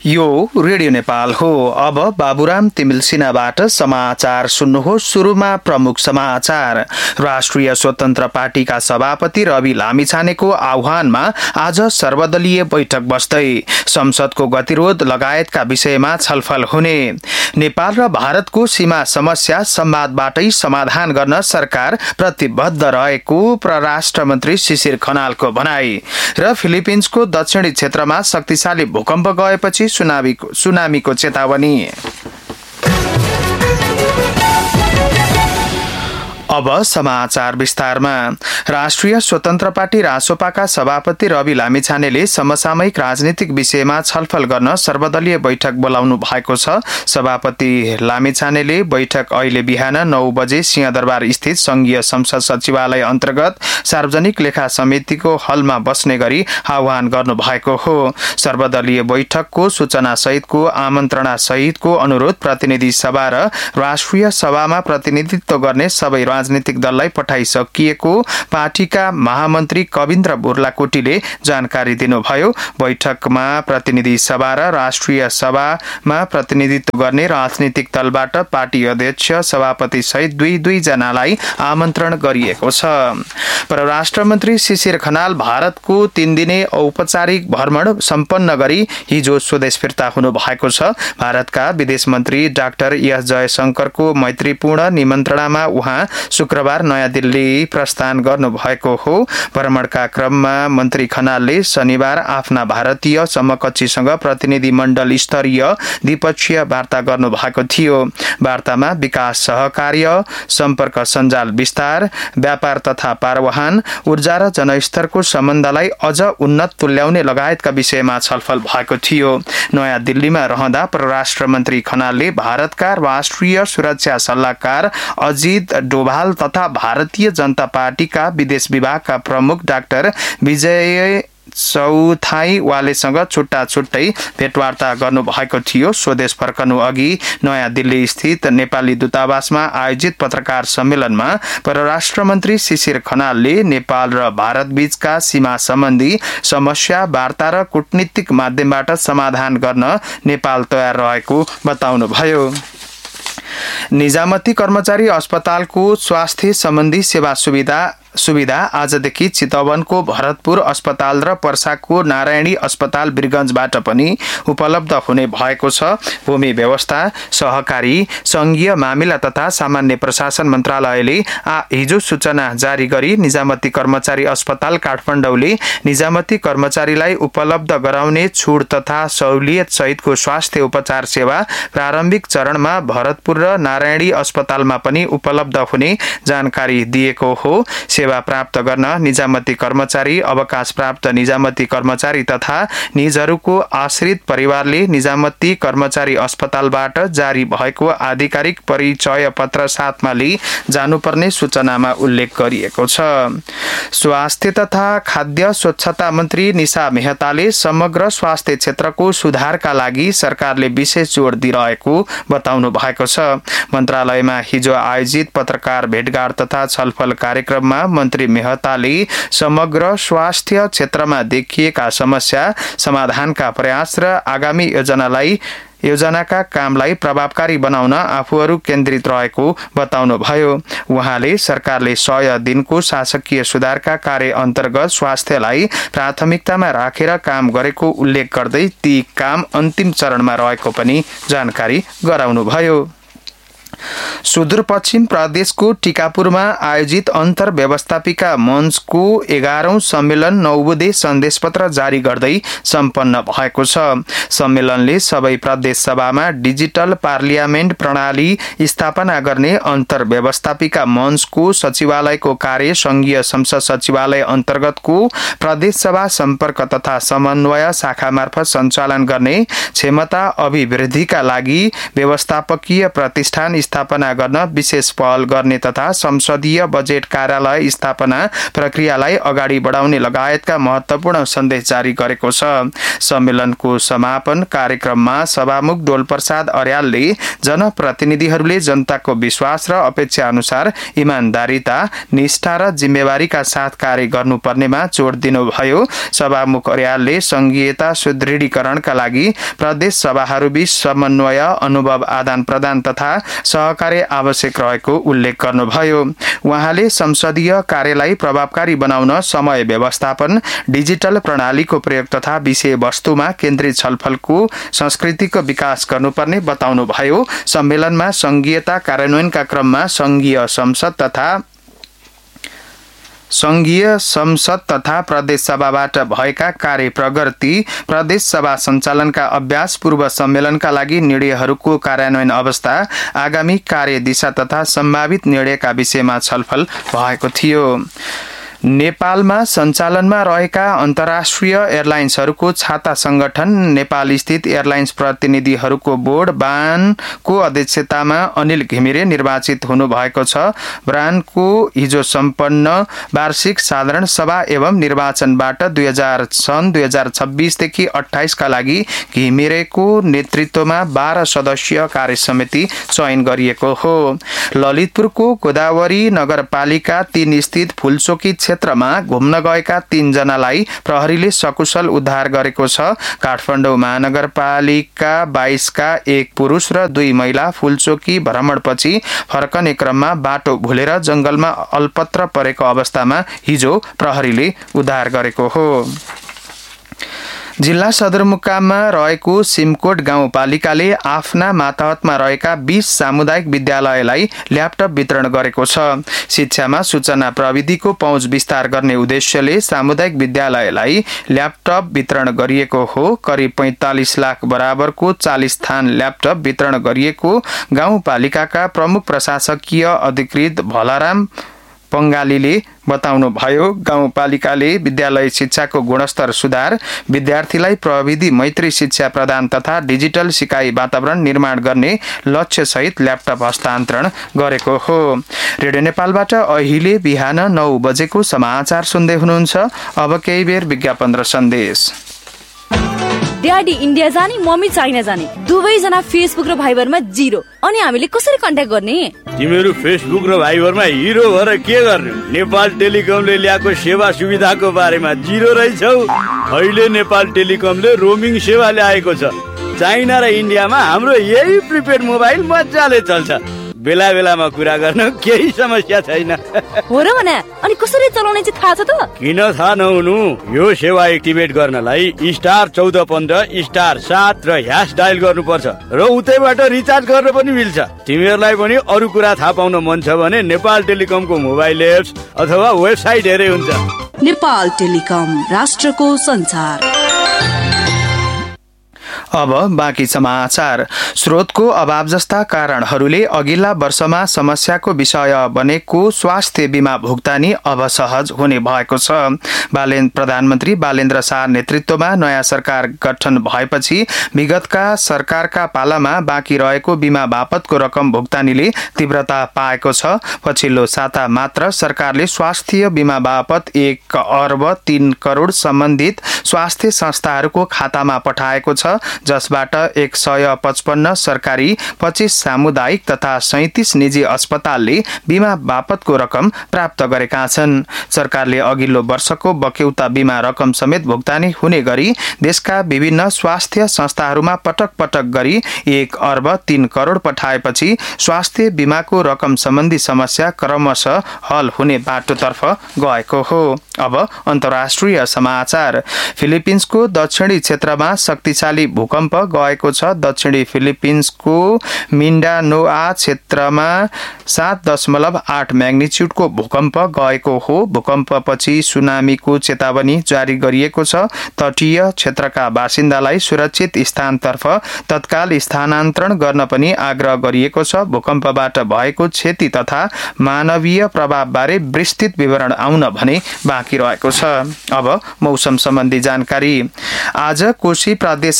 यो रेडियो नेपाल हो। अब बाबुराम तिमिल सिन्हाबाट समाचार सुन्नुहोस्। सुरुमा प्रमुख समाचार। राष्ट्रिय स्वतन्त्र पार्टीका सभापति रवि लामिछानेको आह्वानमा आज सर्वदलीय बैठक बस्दै संसदको गतिरोध लगायतका विषयमा छलफल हुने। नेपाल र भारतको सीमा समस्या संवादबाटै समाधान गर्न सरकार प्रतिबद्ध रहेको परराष्ट्र मन्त्री शिशिर खनालको भनाई। र फिलिपिन्सको दक्षिणी क्षेत्रमा शक्तिशाली भूकम्प गएपछि सुनामीको चेतावनी। अब समाचार विस्तारमा। राष्ट्रिय स्वतन्त्र पार्टी रासोपाका सभापति रवि लामिछानेले समसामयिक राजनीतिक विषयमा छलफल गर्न सर्वदलीय बैठक बोलाउनु भएको छ। सभापति लामिछानेले बैठक अहिले बिहान 9 बजे सिंहदरबार स्थित संघीय संसद सचिवालय अन्तर्गत सार्वजनिक लेखा समितिको हलमा बस्ने गरी आह्वान गर्नु भएको हो। सर्वदलीय बैठकको सूचना सहितको आमन्त्रणा सहितको अनुरोध प्रतिनिधि सभा र राष्ट्रिय सभामा प्रतिनिधित्व गर्ने सबै राजनीतिक दललाई पठाइसकिएको पार्टीका महामन्त्री कविन्द्र बुर्लाकोटीले जानकारी दिनुभयो। बैठकमा प्रतिनिधि सभा र राष्ट्रिय सभामा प्रतिनिधित्व गर्ने राजनीतिक दलबाट पार्टी अध्यक्ष सभापति सहित दुई जनालाई आमन्त्रण गरिएको छ। परराष्ट्र मन्त्री शिशिर खनाल भारतको 3 दिने औपचारिक भ्रमण सम्पन्न गरी हिजो स्वदेश फिर्ता हुनु भएको छ। भारतका विदेश मन्त्री डाक्टर एस जयशंकरको मैत्रीपूर्ण निमन्त्रणामा उहाँ शुक्रबार नयाँ दिल्ली प्रस्थान गर्नु भएको हो। भ्रमणका क्रममा मन्त्री खनालले शनिबार आफ्ना भारतीय समकक्षीसँग प्रतिनिधि मण्डल स्तरीय द्विपक्षीय वार्ता गर्नु भएको थियो। वार्तामा विकास सहकार्य, सम्पर्क सञ्जाल विस्तार, व्यापार तथा पारवहन, ऊर्जा र जनस्तरको सम्बन्धलाई अझ उन्नत तुल्याउने लगायतका विषयमा छलफल भएको थियो। नयाँ दिल्लीमा रहँदा परराष्ट्र मन्त्री खनालले भारतका राष्ट्रिय सुरक्षा सल्लाहकार अजित डोभाल तथा भारतीय जनता पार्टीका विदेश विभागका प्रमुख डाक्टर विजय चौथाईवालेसँग छुट्टै भेटवार्ता गर्नुभएको थियो। स्वदेश फर्कनु अघि नयाँ दिल्ली स्थित नेपाली दूतावासमा आयोजित पत्रकार सम्मेलनमा परराष्ट्र मन्त्री शिशिर खनालले नेपाल र भारत बीचका सीमा सम्बन्धी समस्या वार्ता र कूटनीतिक माध्यमबाट समाधान गर्न नेपाल तयार रहेको बताउनुभयो। निजामती कर्मचारी अस्पतालको स्वास्थ्य सम्बन्धी सेवा सुविधा आजदेखि चितवनको भरतपुर अस्पताल र पर्साको नारायणी अस्पताल वीरगञ्जबाट पनि उपलब्ध हुने भएको छ। भूमि व्यवस्था, सहकारी, संघीय मामिला तथा सामान्य प्रशासन मन्त्रालयले हिजो सूचना जारी गरी निजामती कर्मचारी अस्पताल काठमाडौँले निजामती कर्मचारीलाई उपलब्ध गराउने छुट तथा सहुलियत सहितको स्वास्थ्य उपचार सेवा प्रारम्भिक चरणमा भरतपुर र नारायणी अस्पतालमा पनि उपलब्ध हुने जानकारी दिएको हो। सेवा प्राप्त गर्न निजामती कर्मचारी, अवकाश प्राप्त निजामती कर्मचारी तथा निजहरूको आश्रित परिवारले निजामती कर्मचारी अस्पतालबाट जारी भएको आधिकारिक परिचय पत्र साथमा लिई जानुपर्ने सूचनामा उल्लेख गरिएको छ। स्वास्थ्य तथा खाद्य स्वच्छता मन्त्री निशा मेहताले समग्र स्वास्थ्य क्षेत्रको सुधारका लागि सरकारले विशेष जोड दिइरहेको बताउनु भएको छ। मन्त्रालयमा हिजो आयोजित पत्रकार भेटघाट तथा छलफल कार्यक्रममा मन्त्री मेहताले समग्र स्वास्थ्य क्षेत्रमा देखिएका समस्या समाधानका प्रयास र आगामी योजनाका कामलाई प्रभावकारी बनाउन आफूहरू केन्द्रित रहेको बताउनुभयो। उहाँले सरकारले 100 दिनको शासकीय सुधारका कार्य अन्तर्गत स्वास्थ्यलाई प्राथमिकतामा राखेर काम गरेको उल्लेख गर्दै ती काम अन्तिम चरणमा रहेको पनि जानकारी गराउनुभयो। सुदूरपश्चिम प्रदेशको टिकापुरमा आयोजित अन्तर व्यवस्थापिका मञ्चको 11औं सम्मेलन 9 बुँदे सन्देश पत्र जारी गर्दै सम्पन्न भएको छ। सम्मेलनले सबै प्रदेश सभामा डिजिटल पार्लियामेन्ट प्रणाली स्थापना गर्ने अन्तर व्यवस्थापिका मञ्चको सचिवालयको कार्य संघीय संसद सचिवालय अन्तर्गतको प्रदेश सभा सम्पर्क तथा समन्वय शाखा मार्फत सञ्चालन गर्ने क्षमता अभिवृद्धिका लागि व्यवस्थापकीय प्रतिष्ठान स्थापना गर्न विशेष पहल गर्ने तथा संसदीय बजेट कार्यालय स्थापना प्रक्रियालाई अगाडि बढाउने लगायतका महत्त्वपूर्ण सन्देश जारी गरेको छ। सम्मेलनको समापन कार्यक्रममा सभामुख डोलप्रसाद अर्यालले जनप्रतिनिधिहरूले जनताको विश्वास र अपेक्षा अनुसार इमानदारीता, निष्ठा र जिम्मेवारीका साथ कार्य गर्नुपर्नेमा जोड दिनुभयो। सभामुख अर्यालले संघीयता सुदृढीकरणका लागि प्रदेश सभाहरूबीच समन्वय, अनुभव आदान प्रदान तथा सहकार्य आवश्यक रहेको उल्लेख गर्नुभयो। उहाँले संसदीय कार्यलाई प्रभावकारी बनाउन समय व्यवस्थापन, डिजिटल प्रणालीको प्रयोग तथा विषयवस्तुमा केन्द्रित छलफलको संस्कृतिको विकास गर्नुपर्ने बताउनुभयो। सम्मेलनमा संघीयता कार्यान्वयनका क्रममा संघीय संसद तथा प्रदेश सभाबाट भएका कार्य प्रगति, प्रदेश सभा सञ्चालनका अभ्यास, पूर्व सम्मेलनका लागि निर्णयहरूको कार्यान्वयन अवस्था, आगामी कार्य दिशा तथा सम्भावित निर्णयका विषयमा छलफल भएको थियो। नेपालमा सञ्चालनमा रहेका अन्तर्राष्ट्रिय एयरलाइन्सहरूको छाता संगठन नेपाल स्थित एयरलाइन्स प्रतिनिधिहरूको बोर्ड बानको अध्यक्षतामा अनिल घिमिरे निर्वाचित हुनुभएको छ। ब्रानको हिजो सम्पन्न वार्षिक साधारण सभा एवं निर्वाचनबाट 2026 देखि 28 का लागि घिमिरेको नेतृत्वमा 12 सदस्यीय कार्य समिति चयन गरिएको हो। ललितपुरको गोदावरी नगरपालिका 3 स्थित फुलचोकी क्षेत्रमा घुम्न गएका 3 जनालाई प्रहरीले सकुशल उद्धार गरेको छ। काठमाडौँ महानगरपालिका 22 का 1 पुरुष र 2 महिला फुलचोकी भ्रमणपछि फर्कने क्रममा बाटो भुलेर जंगलमा अल्पत्र परेको अवस्थामा हिजो प्रहरीले उद्धार गरेको हो। जिल्ला सदरमुकाममा रहेको सिमकोट गाउँपालिकाले आफ्ना मातहतमा रहेका 20 सामुदायिक विद्यालयलाई ल्यापटप वितरण गरेको छ। शिक्षामा सूचना प्रविधिको पहुँच विस्तार गर्ने उद्देश्यले सामुदायिक विद्यालयलाई ल्यापटप वितरण गरिएको हो। करिब 45 लाख बराबरको 40 थान ल्यापटप वितरण गरिएको गाउँपालिकाका प्रमुख प्रशासकीय अधिकृत भलाराम पंगालीले बताउनु भयो। गाउँपालिकाले विद्यालय शिक्षाको गुणस्तर सुधार, विद्यार्थीलाई प्रविधि मैत्री शिक्षा प्रदान तथा डिजिटल सिकाइ वातावरण निर्माण गर्ने लक्ष्य सहित ल्यापटप हस्तान्तरण गरेको हो। रेडियो नेपालबाट अहिले बिहान 9 बजेको समाचार सुन्दै हुनुहुन्छ। अब केही बेर विज्ञापन र सन्देश। ड्याडी इन्डिया जाने, मम्मी चाइना जाने, दुवैजना फेसबुक र भाइबरमा 0। अनि हामीले कसरी कन्ट्याक्ट गर्ने? तिमीहरू फेसबुक र भाइबरमा हिरो भएर के गर्ने? नेपाल टेलिकमले ल्याएको सेवा सुविधाको बारेमा 0 रहेछौ। अहिले नेपाल टेलिकमले रोमिङ सेवा ल्याएको छ। चाइना र इन्डियामा हाम्रो यही प्रिपेड मोबाइल मजाले चल्छ। बेला बेलामा कुरा गर्न केही समस्या छैन। हो र भने अनि कसरी चलाउने चाहिँ थाहा छ त? किन थाहा नहुनु? यो सेवा एक्टिभेट गर्नलाई *1415 *7 र # डायल गर्नुपर्छ र उतैबाट रिचार्ज गर्न पनि मिल्छ। तिमीहरूलाई पनि अरू कुरा थाहा पाउन मन छ भने नेपाल टेलिकमको मोबाइल एप्स अथवा वेबसाइट हेरे हुन्छ। नेपाल टेलिकम, राष्ट्रको संचार। अब बाँकी समाचार। स्रोतको अभाव जस्ता कारणहरूले अघिल्ला वर्षमा समस्याको विषय बनेको स्वास्थ्य बीमा भुक्तानी अब सहज हुने भएको छ। प्रधानमन्त्री बालेन्द्र शाह नेतृत्वमा नयाँ सरकार गठन भएपछि विगतका सरकारका पालामा बाँकी रहेको बीमा बापतको रकम भुक्तानीले तीव्रता पाएको छ। पछिल्लो साता मात्र सरकारले स्वास्थ्य बीमा बापत 1 अर्ब 3 करोड सम्बन्धित स्वास्थ्य संस्थाहरूको खातामा पठाएको छ, जसबाट 155 सरकारी, 25 सामुदायिक तथा 37 निजी अस्पतालले बीमा बापतको रकम प्राप्त गरेका छन्। सरकारले अघिल्लो वर्षको बक्यौता बीमा रकम समेत भुक्तानी हुने गरी देशका विभिन्न स्वास्थ्य संस्थाहरूमा पटक पटक गरी 1 अर्ब 3 करोड पठाएपछि स्वास्थ्य बीमाको रकम सम्बन्धी समस्या क्रमशः हल हुने बाटोतर्फ गएको हो। अब अन्तर्राष्ट्रिय समाचार। फिलिपिन्सको दक्षिणी क्षेत्रमा शक्तिशाली भूकम्प गएको छ। दक्षिणी फिलिपिन्सको मिन्डानोआ क्षेत्रमा 7.8 म्याग्निच्युडको भूकम्प गएको हो। भूकम्पपछि सुनामीको चेतावनी जारी गरिएको छ। तटीय क्षेत्रका बासिन्दालाई सुरक्षित स्थानतर्फ तत्काल स्थानान्तरण गर्न पनि आग्रह गरिएको छ। भूकम्पबाट भएको क्षति तथा मानवीय प्रभावबारे विस्तृत विवरण आउन भने बाँकी रहेको छ। अब मौसम सम्बन्धी जानकारी। आज कोशी प्रदेश लगायत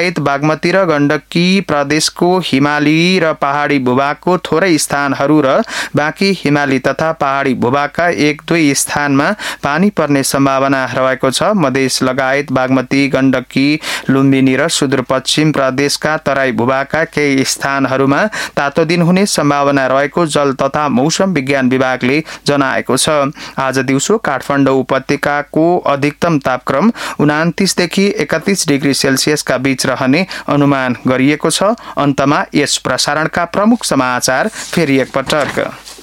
लगायत बागमती र गण्डकी प्रदेशको हिमाली र पहाडी भूभागको थोरै स्थानहरू र बाँकी हिमाली तथा पहाडी भूभागका 1-2 स्थानमा पानी पर्ने सम्भावना रहेको छ। मधेस लगायत बागमती, गण्डकी, लुम्बिनी र सुदूरपश्चिम प्रदेशका तराई भूभागका केही स्थानहरूमा तातो दिन हुने सम्भावना रहेको जल तथा मौसम विज्ञान विभागले जनाएको छ। आज दिउँसो काठमाडौँ उपत्यकाको अधिकतम तापक्रम 29 देखि 31 डिग्री सेल्सियसका बीच रहने अनुमान गरिएको छ। अन्तमा यस प्रसारणका प्रमुख समाचार फेरि एकपटक।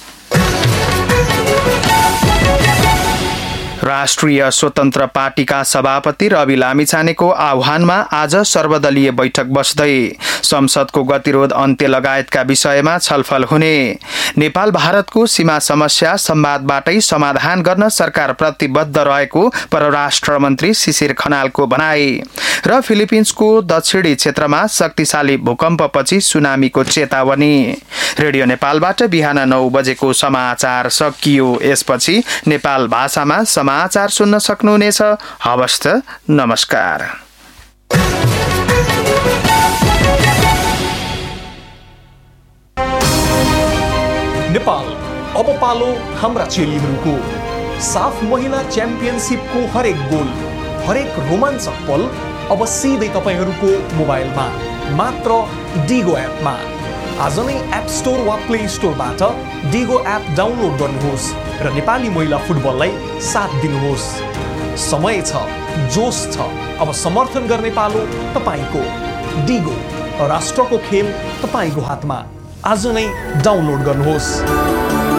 राष्ट्रिय स्वतन्त्र पार्टीका सभापति रवि लामिछानेको आह्वानमा आज सर्वदलीय बैठक बस्दै संसदको गतिरोध अन्त्य लगायतका विषयमा छलफल हुने, नेपाल भारतको सीमा समस्या संवादबाटै समाधान गर्न सरकार प्रतिबद्ध रहेको परराष्ट्र मन्त्री शिशिर खनालको भनाई र फिलिपिन्सको दक्षिणी क्षेत्रमा शक्तिशाली भूकम्पपछि सुनामीको चेतावनी। रेडियो नेपालबाट बिहान 9 बजेको समाचार सकियो। यसपछि नेपाल भाषामा समाचार सुन्न सक्नुहुनेछ। हवस् त, नमस्कार। नेपाल अब पालो हाम्रा चेलीहरूको। साफ महिला च्याम्पियनसिपको हरेक गोल, हरेक रोमाञ्चक पल अब सिधै तपाईहरूको मोबाइलमा, मात्र डिगो एपमा। आज नै एप स्टोर वा प्ले स्टोरबाट डिगो एप डाउनलोड गर्नुहोस् र नेपाली महिला फुटबललाई साथ दिनुहोस्। समय छ, जोस छ, अब समर्थन गर्ने पालो तपाईको। डिगो, राष्ट्रको खेल तपाईको हातमा। आज नै डाउनलोड गर्नुहोस्।